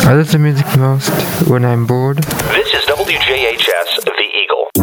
I listen to music most when I'm bored. This is WJHS, The Eagle.